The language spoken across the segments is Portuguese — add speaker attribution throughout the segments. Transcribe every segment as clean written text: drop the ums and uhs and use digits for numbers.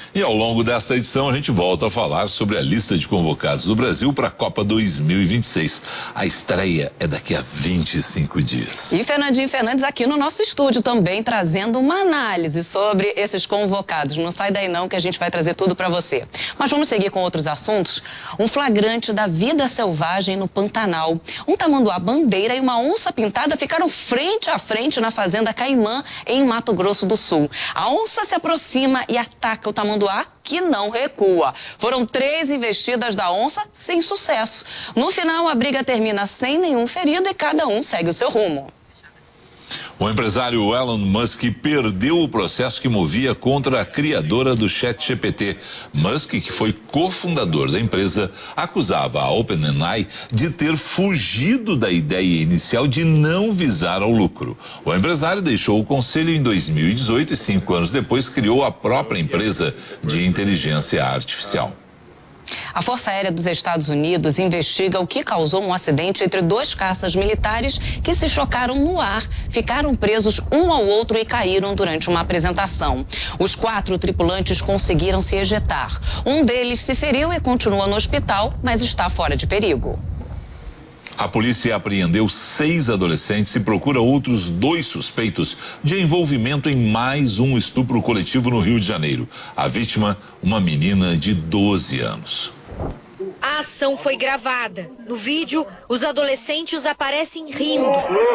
Speaker 1: E ao longo desta edição a gente volta a falar sobre a lista de convocados do Brasil para a Copa 2026. A estreia é daqui a 25 dias.
Speaker 2: E Fernandinho Fernandes aqui no nosso estúdio também trazendo uma análise sobre esses convocados. Não sai daí não que a gente vai trazer tudo para você. Mas vamos seguir com outros assuntos. Um flagrante da vida selvagem no Pantanal. Um tamanduá-bandeira e uma onça pintada ficaram frente a frente na fazenda Caimã, em Mato Grosso do Sul. A onça se aproxima e ataca o tamanduá, que não recua. Foram 3 investidas da onça sem sucesso. No final, a briga termina sem nenhum ferido e cada um segue o seu rumo.
Speaker 1: O empresário Elon Musk perdeu o processo que movia contra a criadora do ChatGPT. Musk, que foi cofundador da empresa, acusava a OpenAI de ter fugido da ideia inicial de não visar ao lucro. O empresário deixou o conselho em 2018 e 5 anos depois criou a própria empresa de inteligência artificial.
Speaker 2: A Força Aérea dos Estados Unidos investiga o que causou um acidente entre 2 caças militares que se chocaram no ar, ficaram presos um ao outro e caíram durante uma apresentação. Os 4 tripulantes conseguiram se ejetar. Um deles se feriu e continua no hospital, mas está fora de perigo.
Speaker 1: A polícia apreendeu 6 adolescentes e procura outros 2 suspeitos de envolvimento em mais um estupro coletivo no Rio de Janeiro. A vítima, uma menina de 12 anos.
Speaker 3: A ação foi gravada. No vídeo, os adolescentes aparecem rindo.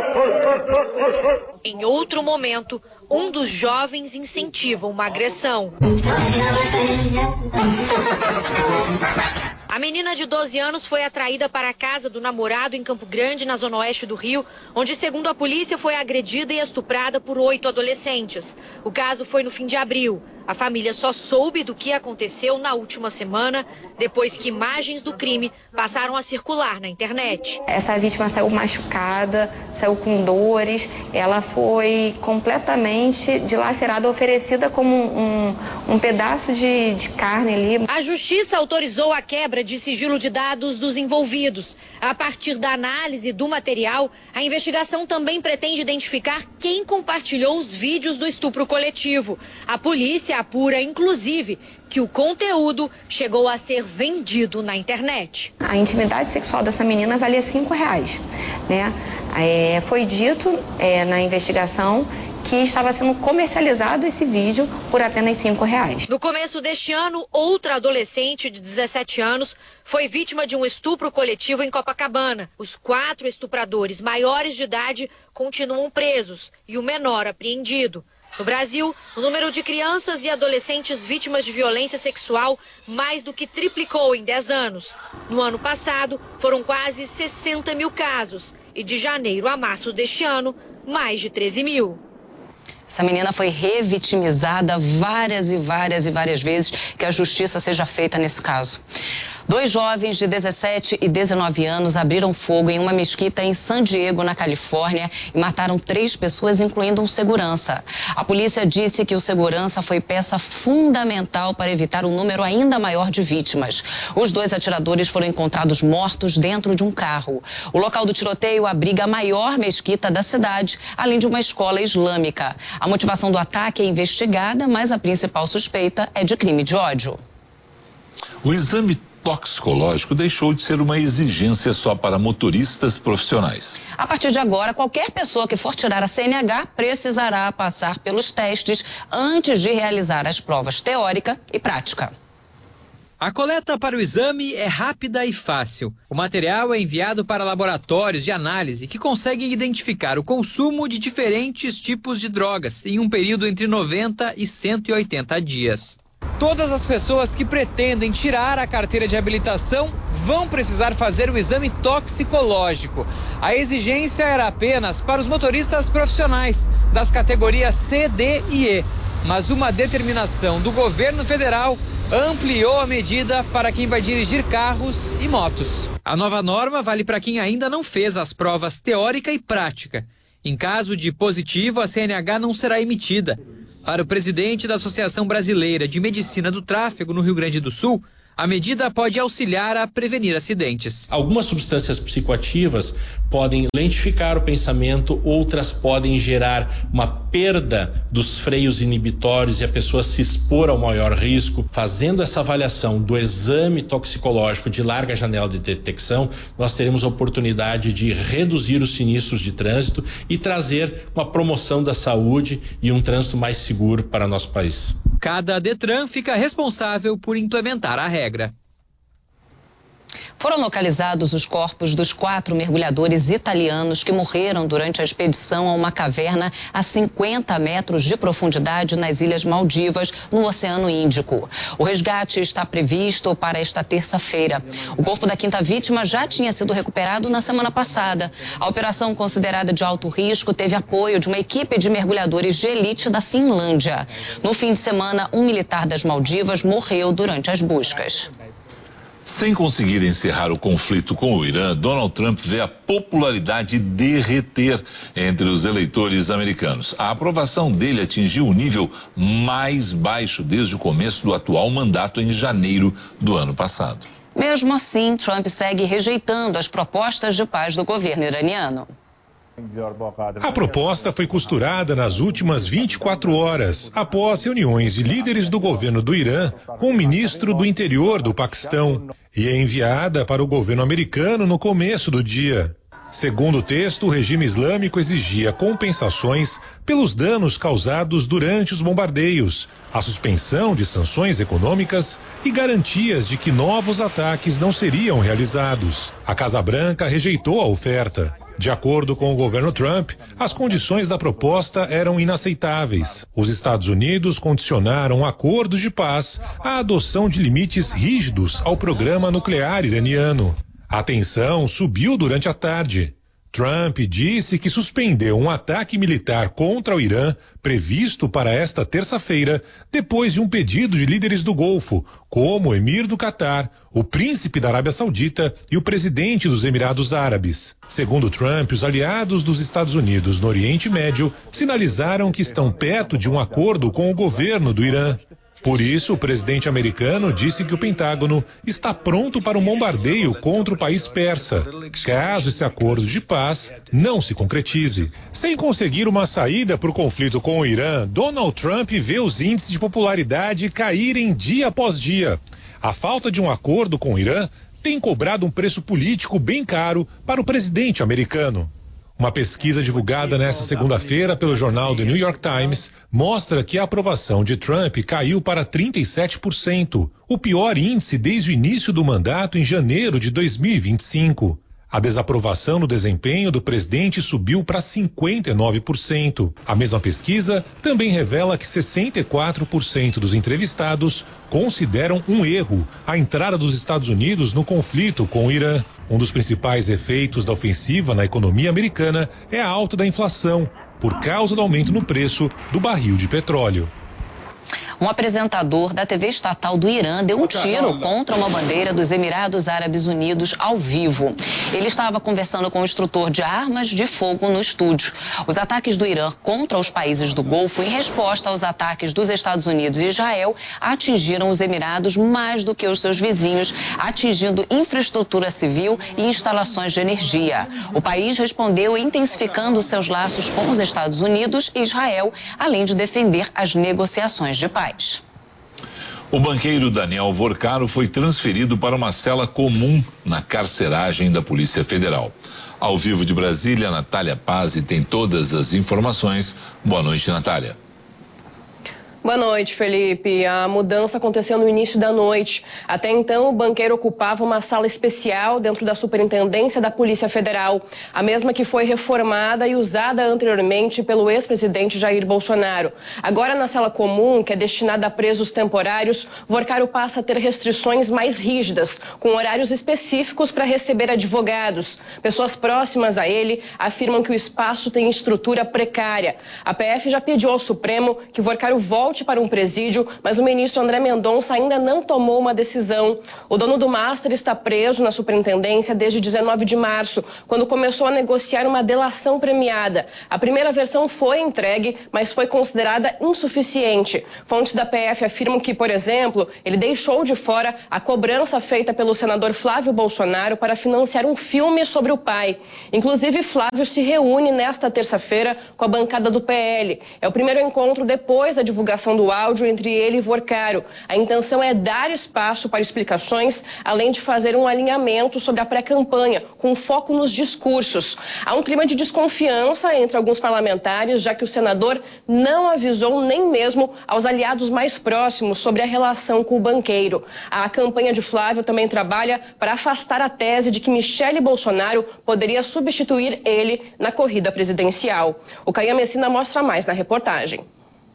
Speaker 3: Em outro momento, um dos jovens incentiva uma agressão. A menina de 12 anos foi atraída para a casa do namorado em Campo Grande, na zona oeste do Rio, onde, segundo a polícia, foi agredida e estuprada por 8 adolescentes. O caso foi no fim de abril. A família só soube do que aconteceu na última semana, depois que imagens do crime passaram a circular na internet.
Speaker 4: Essa vítima saiu machucada, saiu com dores, ela foi completamente dilacerada, oferecida como um pedaço de carne ali.
Speaker 3: A justiça autorizou a quebra de sigilo de dados dos envolvidos. A partir da análise do material, a investigação também pretende identificar quem compartilhou os vídeos do estupro coletivo. A polícia apura, inclusive, que o conteúdo chegou a ser vendido na internet.
Speaker 4: A intimidade sexual dessa menina valia R$5, né? Foi dito na investigação que estava sendo comercializado esse vídeo por apenas R$5.
Speaker 3: No começo deste ano, outra adolescente de 17 anos foi vítima de um estupro coletivo em Copacabana. Os 4 estupradores maiores de idade continuam presos e o menor apreendido. No Brasil, o número de crianças e adolescentes vítimas de violência sexual mais do que triplicou em 10 anos. No ano passado, foram quase 60 mil casos e de janeiro a março deste ano, mais de 13 mil.
Speaker 2: Essa menina foi revitimizada várias vezes, que a justiça seja feita nesse caso. 2 jovens de 17 e 19 anos abriram fogo em uma mesquita em San Diego, na Califórnia, e mataram 3 pessoas, incluindo um segurança. A polícia disse que o segurança foi peça fundamental para evitar um número ainda maior de vítimas. Os 2 atiradores foram encontrados mortos dentro de um carro. O local do tiroteio abriga a maior mesquita da cidade, além de uma escola islâmica. A motivação do ataque é investigada, mas a principal suspeita é de crime de ódio.
Speaker 1: O exame toxicológico deixou de ser uma exigência só para motoristas profissionais.
Speaker 2: A partir de agora, qualquer pessoa que for tirar a CNH precisará passar pelos testes antes de realizar as provas teórica e prática.
Speaker 5: A coleta para o exame é rápida e fácil. O material é enviado para laboratórios de análise que conseguem identificar o consumo de diferentes tipos de drogas em um período entre 90 e 180 dias. Todas as pessoas que pretendem tirar a carteira de habilitação vão precisar fazer o exame toxicológico. A exigência era apenas para os motoristas profissionais das categorias C, D e E. Mas uma determinação do governo federal ampliou a medida para quem vai dirigir carros e motos. A nova norma vale para quem ainda não fez as provas teórica e prática. Em caso de positivo, a CNH não será emitida. Para o presidente da Associação Brasileira de Medicina do Tráfego, no Rio Grande do Sul, A medida pode auxiliar a prevenir acidentes.
Speaker 6: Algumas substâncias psicoativas podem lentificar o pensamento, outras podem gerar uma perda dos freios inibitórios e a pessoa se expor ao maior risco. Fazendo essa avaliação do exame toxicológico de larga janela de detecção, nós teremos a oportunidade de reduzir os sinistros de trânsito e trazer uma promoção da saúde e um trânsito mais seguro para nosso país.
Speaker 5: Cada Detran fica responsável por implementar a regra.
Speaker 2: Foram localizados os corpos dos 4 mergulhadores italianos que morreram durante a expedição a uma caverna a 50 metros de profundidade nas Ilhas Maldivas, no Oceano Índico. O resgate está previsto para esta terça-feira. O corpo da 5ª vítima já tinha sido recuperado na semana passada. A operação, considerada de alto risco, teve apoio de uma equipe de mergulhadores de elite da Finlândia. No fim de semana, um militar das Maldivas morreu durante as buscas.
Speaker 1: Sem conseguir encerrar o conflito com o Irã, Donald Trump vê a popularidade derreter entre os eleitores americanos. A aprovação dele atingiu o nível mais baixo desde o começo do atual mandato em janeiro do ano passado.
Speaker 2: Mesmo assim, Trump segue rejeitando as propostas de paz do governo iraniano.
Speaker 7: A proposta foi costurada nas últimas 24 horas, após reuniões de líderes do governo do Irã com o ministro do Interior do Paquistão, e é enviada para o governo americano no começo do dia. Segundo o texto, o regime islâmico exigia compensações pelos danos causados durante os bombardeios, a suspensão de sanções econômicas e garantias de que novos ataques não seriam realizados. A Casa Branca rejeitou a oferta. De acordo com o governo Trump, as condições da proposta eram inaceitáveis. Os Estados Unidos condicionaram acordos de paz à adoção de limites rígidos ao programa nuclear iraniano. A tensão subiu durante a tarde. Trump disse que suspendeu um ataque militar contra o Irã previsto para esta terça-feira, depois de um pedido de líderes do Golfo, como o emir do Catar, o príncipe da Arábia Saudita e o presidente dos Emirados Árabes. Segundo Trump, os aliados dos Estados Unidos no Oriente Médio sinalizaram que estão perto de um acordo com o governo do Irã. Por isso, o presidente americano disse que o Pentágono está pronto para um bombardeio contra o país persa, caso esse acordo de paz não se concretize. Sem conseguir uma saída para o conflito com o Irã, Donald Trump vê os índices de popularidade caírem dia após dia. A falta de um acordo com o Irã tem cobrado um preço político bem caro para o presidente americano. Uma pesquisa divulgada nesta segunda-feira pelo jornal The New York Times mostra que a aprovação de Trump caiu para 37%, o pior índice desde o início do mandato em janeiro de 2025. A desaprovação no desempenho do presidente subiu para 59%. A mesma pesquisa também revela que 64% dos entrevistados consideram um erro a entrada dos Estados Unidos no conflito com o Irã. Um dos principais efeitos da ofensiva na economia americana é a alta da inflação, por causa do aumento no preço do barril de petróleo.
Speaker 2: Um apresentador da TV estatal do Irã deu um tiro contra uma bandeira dos Emirados Árabes Unidos ao vivo. Ele estava conversando com o instrutor de armas de fogo no estúdio. Os ataques do Irã contra os países do Golfo, em resposta aos ataques dos Estados Unidos e Israel, atingiram os Emirados mais do que os seus vizinhos, atingindo infraestrutura civil e instalações de energia. O país respondeu intensificando seus laços com os Estados Unidos e Israel, além de defender as negociações de paz.
Speaker 1: O banqueiro Daniel Vorcaro foi transferido para uma cela comum na carceragem da Polícia Federal. Ao vivo de Brasília, Natália Pazzi tem todas as informações. Boa noite, Natália.
Speaker 8: Boa noite, Felipe. A mudança aconteceu no início da noite. Até então, o banqueiro ocupava uma sala especial dentro da Superintendência da Polícia Federal, a mesma que foi reformada e usada anteriormente pelo ex-presidente Jair Bolsonaro. Agora, na sala comum, que é destinada a presos temporários, Vorcaro passa a ter restrições mais rígidas, com horários específicos para receber advogados. Pessoas próximas a ele afirmam que o espaço tem estrutura precária. A PF já pediu ao Supremo que Vorcaro volte volte para um presídio, mas o ministro André Mendonça ainda não tomou uma decisão. O dono do Master está preso na superintendência desde 19 de março, quando começou a negociar uma delação premiada. A primeira versão foi entregue, mas foi considerada insuficiente. Fontes da PF afirmam que, por exemplo, ele deixou de fora a cobrança feita pelo senador Flávio Bolsonaro para financiar um filme sobre o pai. Inclusive, Flávio se reúne nesta terça-feira com a bancada do PL. É o primeiro encontro depois da divulgação do áudio entre ele e Vorcaro. A intenção é dar espaço para explicações, além de fazer um alinhamento sobre a pré-campanha, com foco nos discursos. Há um clima de desconfiança entre alguns parlamentares, já que o senador não avisou nem mesmo aos aliados mais próximos sobre a relação com o banqueiro. A campanha de Flávio também trabalha para afastar a tese de que Michele Bolsonaro poderia substituir ele na corrida presidencial. O Caia Messina mostra mais na reportagem.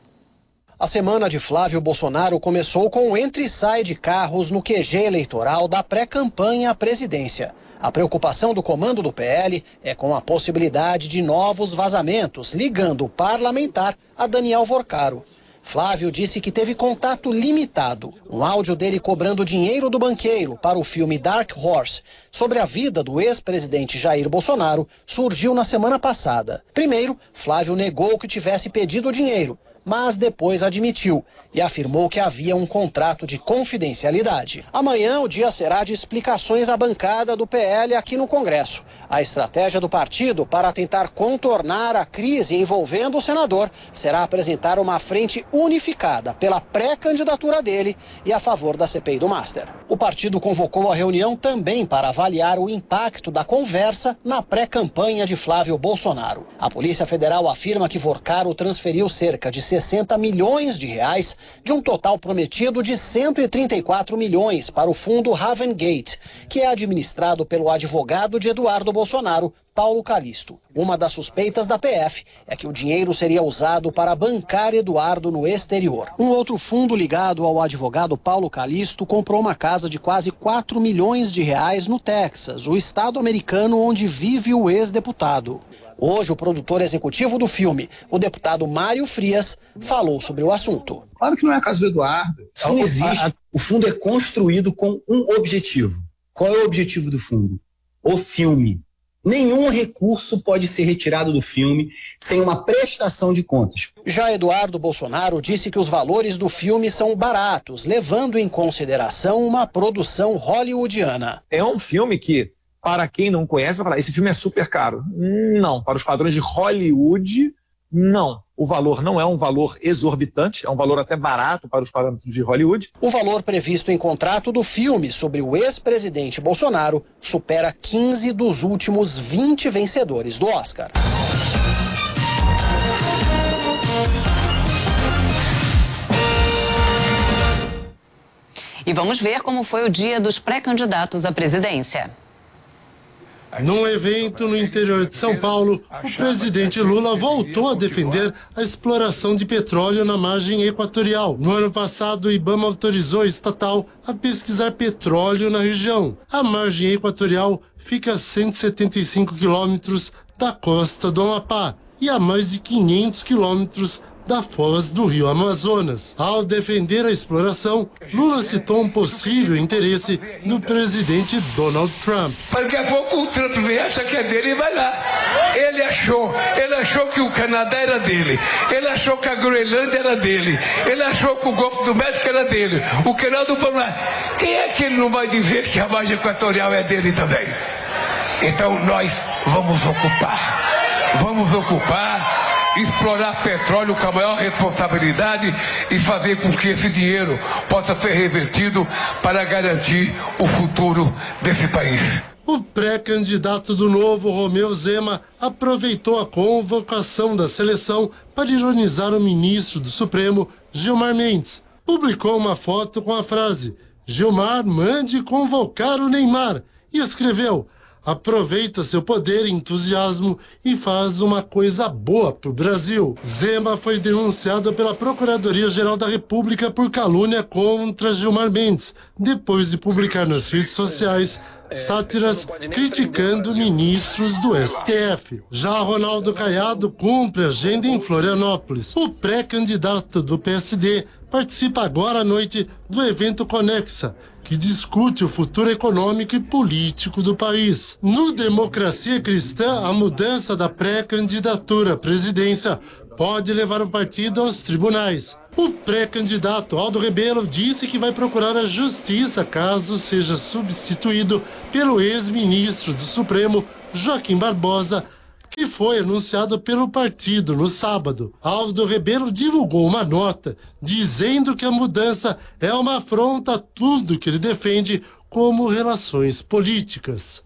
Speaker 9: A semana de Flávio Bolsonaro começou com o entra e sai de carros no QG eleitoral da pré-campanha à presidência. A preocupação do comando do PL é com a possibilidade de novos vazamentos, ligando o parlamentar a Daniel Vorcaro. Flávio disse que teve contato limitado. Um áudio dele cobrando dinheiro do banqueiro para o filme Dark Horse sobre a vida do ex-presidente Jair Bolsonaro surgiu na semana passada. Primeiro, Flávio negou que tivesse pedido dinheiro, mas depois admitiu e afirmou que havia um contrato de confidencialidade. Amanhã o dia será de explicações à bancada do PL aqui no Congresso. A estratégia do partido para tentar contornar a crise envolvendo o senador será apresentar uma frente unificada pela pré-candidatura dele e a favor da CPI do Master. O partido convocou a reunião também para avaliar o impacto da conversa na pré-campanha de Flávio Bolsonaro. A Polícia Federal afirma que Vorcaro transferiu cerca de 60 milhões de reais de um total prometido de 134 milhões para o fundo Ravengate, que é administrado pelo advogado de Eduardo Bolsonaro, Paulo Calixto. Uma das suspeitas da PF é que o dinheiro seria usado para bancar Eduardo no exterior. Um outro fundo ligado ao advogado Paulo Calixto comprou uma casa de quase 4 milhões de reais no Texas, o estado americano onde vive o ex-deputado. Hoje, o produtor executivo do filme, o deputado Mário Frias, falou sobre o assunto.
Speaker 10: Claro que não é a casa do Eduardo. Isso não existe. O fundo é construído com um objetivo. Qual é o objetivo do fundo? O filme. Nenhum recurso pode ser retirado do filme sem uma prestação de contas.
Speaker 9: Já Eduardo Bolsonaro disse que os valores do filme são baratos, levando em consideração uma produção hollywoodiana.
Speaker 11: É um filme que, para quem não conhece, vai falar, esse filme é super caro. Não, para os padrões de Hollywood, não. O valor não é um valor exorbitante, é um valor até barato para os parâmetros de Hollywood.
Speaker 9: O valor previsto em contrato do filme sobre o ex-presidente Bolsonaro supera 15 dos últimos 20 vencedores do Oscar.
Speaker 2: E vamos ver como foi o dia dos pré-candidatos à presidência.
Speaker 12: Num evento no interior de São Paulo, o presidente Lula voltou a defender a exploração de petróleo na margem equatorial. No ano passado, o IBAMA autorizou a estatal a pesquisar petróleo na região. A margem equatorial fica a 175 quilômetros da costa do Amapá e a mais de 500 quilômetros da foz do Rio Amazonas. Ao defender a exploração, Lula citou um possível interesse do presidente Donald Trump.
Speaker 13: Daqui a pouco o Trump vem, acha que é dele e vai lá. Ele achou que o Canadá era dele, ele achou que a Groenlândia era dele, ele achou que o Golfo do México era dele, o canal do Panamá. Quem é que ele não vai dizer que a margem equatorial é dele também? Então nós vamos ocupar, explorar petróleo com a maior responsabilidade e fazer com que esse dinheiro possa ser revertido para garantir o futuro desse país.
Speaker 12: O pré-candidato do Novo, Romeu Zema, aproveitou a convocação da seleção para ironizar o ministro do Supremo, Gilmar Mendes. Publicou uma foto com a frase: "Gilmar, mande convocar o Neymar", e escreveu: aproveita seu poder e entusiasmo e faz uma coisa boa pro Brasil. Zema foi denunciado pela Procuradoria-Geral da República por calúnia contra Gilmar Mendes, depois de publicar nas redes sociais sátiras criticando ministros do STF. Já Ronaldo Caiado cumpre agenda em Florianópolis. O pré-candidato do PSD participa agora à noite do evento Conexa, que discute o futuro econômico e político do país. No Democracia Cristã, a mudança da pré-candidatura à presidência pode levar o partido aos tribunais. O pré-candidato Aldo Rebelo disse que vai procurar a justiça caso seja substituído pelo ex-ministro do Supremo, Joaquim Barbosa, que foi anunciado pelo partido no sábado. Aldo Rebelo divulgou uma nota dizendo que a mudança é uma afronta a tudo que ele defende como relações políticas.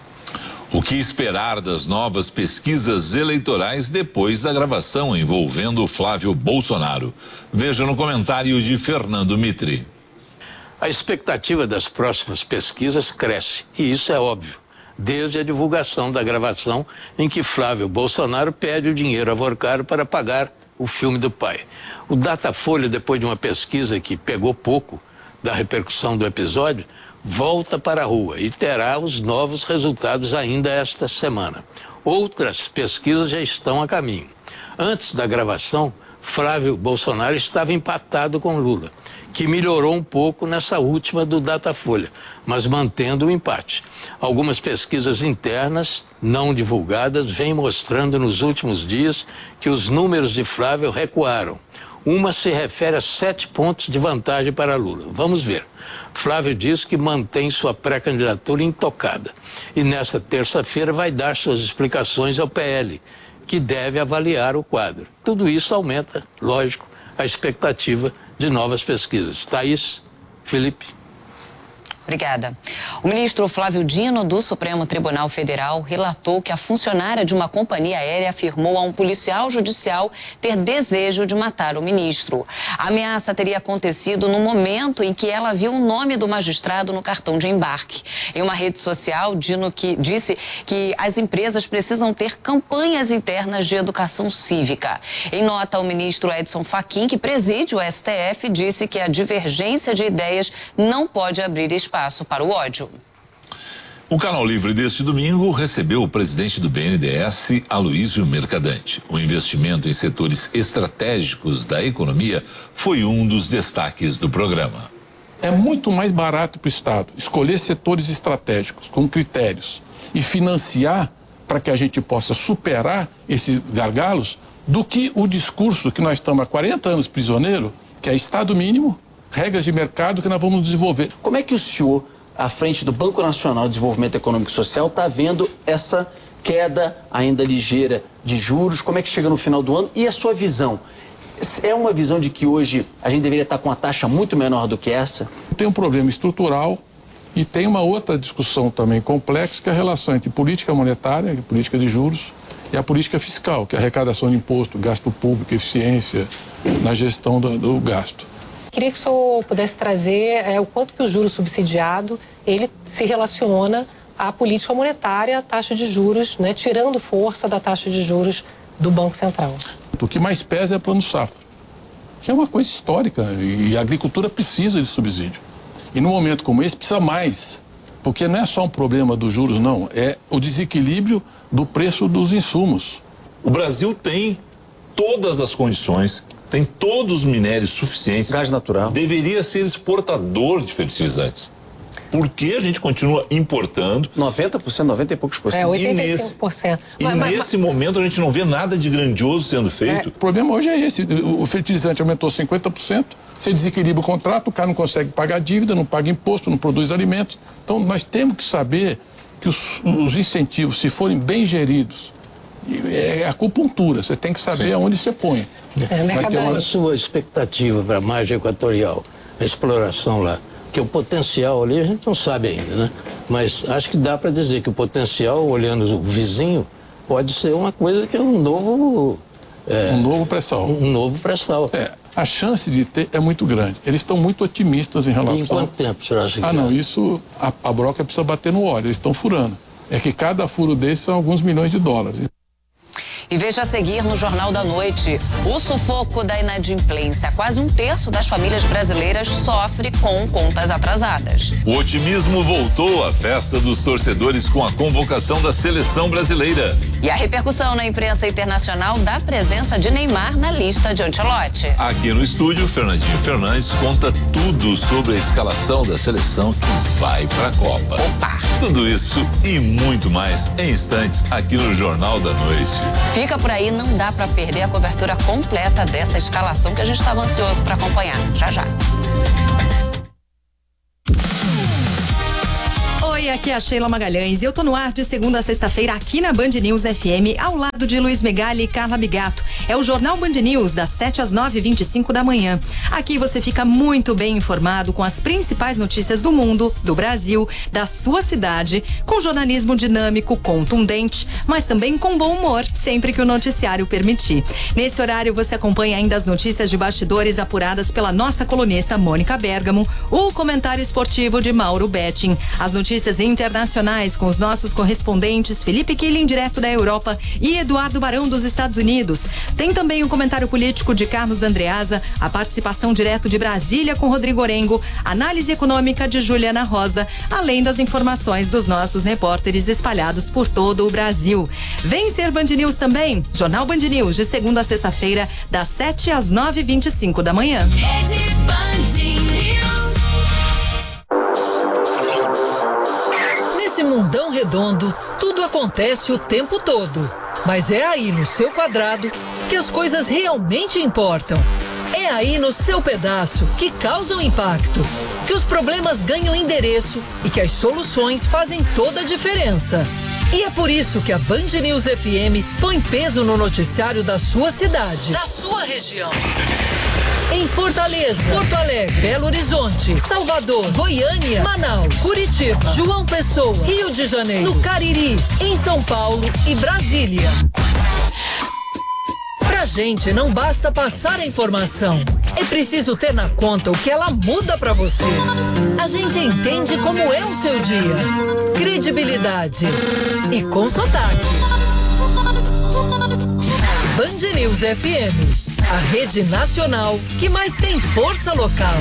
Speaker 1: O que esperar das novas pesquisas eleitorais depois da gravação envolvendo Flávio Bolsonaro? Veja no comentário de Fernando Mitri.
Speaker 14: A expectativa das próximas pesquisas cresce, e isso é óbvio, desde a divulgação da gravação em que Flávio Bolsonaro pede o dinheiro a Vorcaro para pagar o filme do pai. O Datafolha, depois de uma pesquisa que pegou pouco da repercussão do episódio, volta para a rua e terá os novos resultados ainda esta semana. Outras pesquisas já estão a caminho. Antes da gravação, Flávio Bolsonaro estava empatado com Lula, que melhorou um pouco nessa última do Datafolha, mas mantendo o empate. Algumas pesquisas internas, não divulgadas, vêm mostrando nos últimos dias que os números de Flávio recuaram. Uma se refere a 7 pontos de vantagem para Lula. Vamos ver. Flávio diz que mantém sua pré-candidatura intocada. E nesta terça-feira vai dar suas explicações ao PL, que deve avaliar o quadro. Tudo isso aumenta, lógico, a expectativa de novas pesquisas. Thaís, Felipe.
Speaker 2: Obrigada. O ministro Flávio Dino, do Supremo Tribunal Federal, relatou que a funcionária de uma companhia aérea afirmou a um policial judicial ter desejo de matar o ministro. A ameaça teria acontecido no momento em que ela viu o nome do magistrado no cartão de embarque. Em uma rede social, Dino disse que as empresas precisam ter campanhas internas de educação cívica. Em nota, o ministro Edson Fachin, que preside o STF, disse que a divergência de ideias não pode abrir espaço para o ódio.
Speaker 1: O Canal Livre deste domingo recebeu o presidente do BNDES, Aloísio Mercadante. O investimento em setores estratégicos da economia foi um dos destaques do programa.
Speaker 15: É muito mais barato para o Estado escolher setores estratégicos com critérios e financiar para que a gente possa superar esses gargalos do que o discurso que nós estamos há 40 anos prisioneiro, que é Estado mínimo, regras de mercado que nós vamos desenvolver.
Speaker 16: Como é que o senhor, à frente do Banco Nacional de Desenvolvimento Econômico e Social, está vendo essa queda ainda ligeira de juros? Como é que chega no final do ano? E a sua visão? É uma visão de que hoje a gente deveria estar com uma taxa muito menor do que essa?
Speaker 15: Tem um problema estrutural e tem uma outra discussão também complexa, que é a relação entre política monetária, política de juros, e a política fiscal, que é a arrecadação de imposto, gasto público, eficiência na gestão do gasto.
Speaker 17: Queria que o senhor pudesse trazer o quanto que o juro subsidiado ele se relaciona à política monetária, à taxa de juros, né, tirando força da taxa de juros do Banco Central.
Speaker 15: O que mais pesa é o plano safra, que é uma coisa histórica e a agricultura precisa de subsídio. E num momento como esse precisa mais, porque não é só um problema dos juros, não, é o desequilíbrio do preço dos insumos.
Speaker 1: O Brasil tem todas as condições, tem todos os minérios suficientes.
Speaker 16: Gás natural.
Speaker 1: Deveria ser exportador de fertilizantes. Por que a gente continua importando?
Speaker 16: 90%, 90 e poucos por cento.
Speaker 17: 85%.
Speaker 1: Nesse momento a gente não vê nada de grandioso sendo feito.
Speaker 15: O problema hoje é esse, o fertilizante aumentou 50%, você desequilibra o contrato, o cara não consegue pagar dívida, não paga imposto, não produz alimentos. Então nós temos que saber que os incentivos, se forem bem geridos, é acupuntura, você tem que saber aonde você põe.
Speaker 14: Qual a sua expectativa para a margem equatorial, a exploração lá? Porque o potencial ali a gente não sabe ainda, né? Mas acho que dá para dizer que o potencial, olhando o vizinho, pode ser uma coisa que é um novo...
Speaker 15: um novo pré-sal.
Speaker 14: Um novo pré-sal.
Speaker 15: A chance de ter é muito grande. Eles estão muito otimistas em relação...
Speaker 14: Em quanto tempo você acha que
Speaker 15: não, isso, a broca precisa bater no óleo, eles estão furando. é que cada furo desse são alguns milhões de dólares.
Speaker 2: E veja a seguir no Jornal da Noite, o sufoco da inadimplência. Quase um terço das famílias brasileiras sofre com contas atrasadas.
Speaker 1: O otimismo voltou à festa dos torcedores com a convocação da seleção brasileira.
Speaker 2: E a repercussão na imprensa internacional da presença de Neymar na lista de Ancelotti.
Speaker 1: Aqui no estúdio, Fernandinho Fernandes conta tudo sobre a escalação da seleção que vai para a Copa.
Speaker 2: Opa!
Speaker 1: Tudo isso e muito mais em instantes aqui no Jornal da Noite.
Speaker 2: Fica por aí, não dá para perder a cobertura completa dessa escalação que a gente estava ansioso para acompanhar. Já, já.
Speaker 18: Oi, aqui é a Sheila Magalhães e eu tô no ar de segunda a sexta-feira aqui na Band News FM, ao lado de Luiz Megali e Carla Bigato. É o Jornal Band News, das 7 às 9h25 da manhã. Aqui você fica muito bem informado com as principais notícias do mundo, do Brasil, da sua cidade, com jornalismo dinâmico, contundente, mas também com bom humor, sempre que o noticiário permitir. Nesse horário você acompanha ainda as notícias de bastidores apuradas pela nossa colunista Mônica Bergamo, o comentário esportivo de Mauro Betting, as notícias internacionais com os nossos correspondentes Felipe Killing, direto da Europa, e Eduardo Barão, dos Estados Unidos. Tem também o comentário político de Carlos Andreasa, a participação direto de Brasília com Rodrigo Orengo, análise econômica de Juliana Rosa, além das informações dos nossos repórteres espalhados por todo o Brasil. Vem ser Band News também, Jornal Band News, de segunda a sexta-feira, das 7 às 9h25 da manhã.
Speaker 19: Nesse mundão redondo, tudo acontece o tempo todo. Mas é aí no seu quadrado que as coisas realmente importam. É aí no seu pedaço que causam impacto, que os problemas ganham endereço e que as soluções fazem toda a diferença. E é por isso que a Band News FM põe peso no noticiário da sua cidade, da sua região. Em Fortaleza, Porto Alegre, Belo Horizonte, Salvador, Goiânia, Manaus, Curitiba, João Pessoa, Rio de Janeiro, no Cariri, em São Paulo e Brasília. Pra gente não basta passar a informação, é preciso ter na conta o que ela muda pra você. A gente entende como é o seu dia. Credibilidade e com sotaque. Band News FM. A rede nacional que mais tem força local.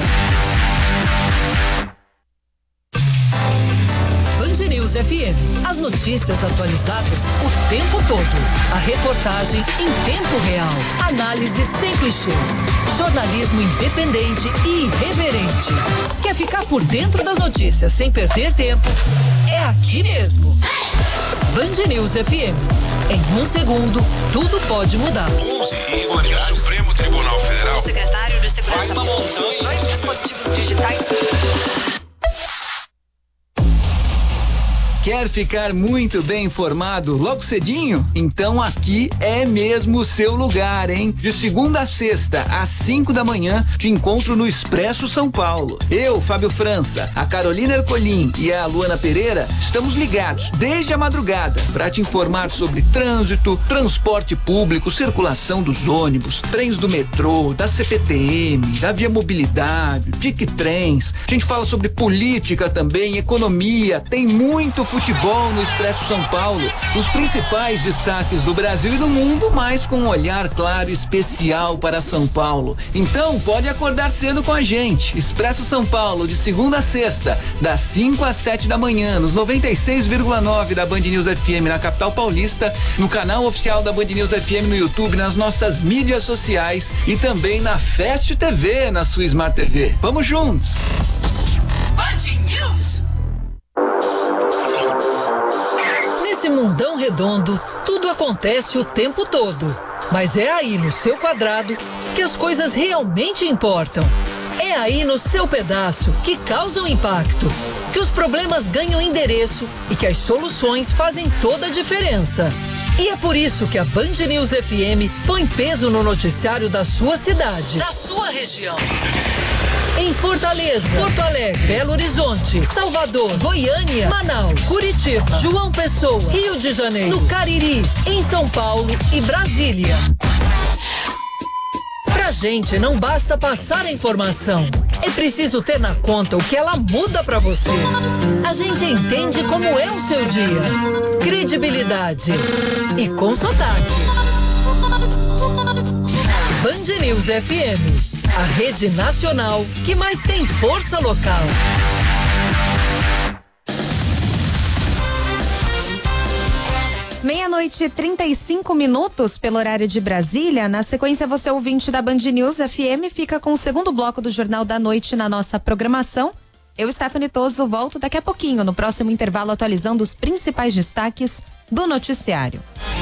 Speaker 19: Band News FM. As notícias atualizadas o tempo todo. A reportagem em tempo real. Análise sem clichês. Jornalismo independente e irreverente. Quer ficar por dentro das notícias sem perder tempo? É aqui mesmo. Band News FM. Em um segundo, tudo pode mudar.
Speaker 20: O Supremo Tribunal Federal.
Speaker 18: O secretário de Segurança.
Speaker 20: Vai uma montanha.
Speaker 18: 2 dispositivos digitais.
Speaker 21: Quer ficar muito bem informado logo cedinho? Então aqui é mesmo o seu lugar, hein? De segunda a sexta, às 5 da manhã, te encontro no Expresso São Paulo. Eu, Fábio França, a Carolina Ercolim e a Luana Pereira estamos ligados desde a madrugada para te informar sobre trânsito, transporte público, circulação dos ônibus, trens do metrô, da CPTM, da Via Mobilidade, Tic Trens. A gente fala sobre política também, economia, tem muito futebol no Expresso São Paulo, os principais destaques do Brasil e do mundo, mas com um olhar claro e especial para São Paulo. Então pode acordar cedo com a gente. Expresso São Paulo, de segunda a sexta, das 5 às 7 da manhã, nos 96,9 da Band News FM na capital paulista, no canal oficial da Band News FM no YouTube, nas nossas mídias sociais e também na Fast TV, na sua Smart TV. Vamos juntos!
Speaker 19: Band News. Nesse mundão redondo, tudo acontece o tempo todo. Mas é aí no seu quadrado que as coisas realmente importam. É aí no seu pedaço que causam impacto, que os problemas ganham endereço e que as soluções fazem toda a diferença. E é por isso que a Band News FM põe peso no noticiário da sua cidade, da sua região. Em Fortaleza, Porto Alegre, Belo Horizonte, Salvador, Goiânia, Manaus, Curitiba, João Pessoa, Rio de Janeiro, no Cariri, em São Paulo e Brasília. Pra gente não basta passar a informação. É preciso ter na conta o que ela muda pra você. A gente entende como é o seu dia. Credibilidade. E com sotaque. Band News FM. A rede nacional que mais tem força local.
Speaker 4: Meia-noite e 35 minutos pelo horário de Brasília. Na sequência, você ouvinte da Band News FM fica com o segundo bloco do Jornal da Noite na nossa programação. Eu, Stephanie Toso, volto daqui a pouquinho no próximo intervalo atualizando os principais destaques do noticiário.